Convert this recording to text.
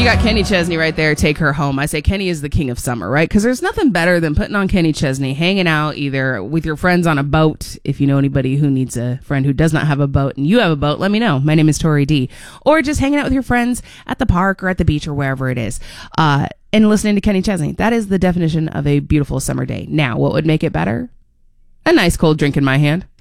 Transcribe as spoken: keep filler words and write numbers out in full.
got Kenny Chesney right there. Take Her Home. I say Kenny is the king of summer, right? Because there's nothing better than putting on Kenny Chesney, hanging out either with your friends on a boat. If you know anybody who needs a friend who does not have a boat and you have a boat, let me know. My name is Tori D. Or just hanging out with your friends at the park or at the beach or wherever it is. Uh, and listening to Kenny Chesney. That is the definition of a beautiful summer day. Now, what would make it better? A nice cold drink in my hand.